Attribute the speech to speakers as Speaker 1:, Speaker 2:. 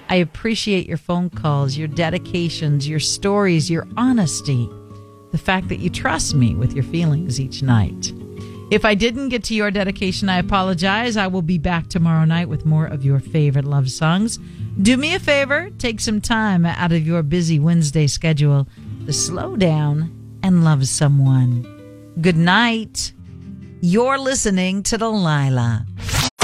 Speaker 1: I appreciate your phone calls, your dedications, your stories, your honesty, the fact that you trust me with your feelings each night. If I didn't get to your dedication, I apologize. I will be back tomorrow night with more of your favorite love songs. Do me a favor, take some time out of your busy Wednesday schedule to slow down and love someone. Good night. You're listening to Delilah.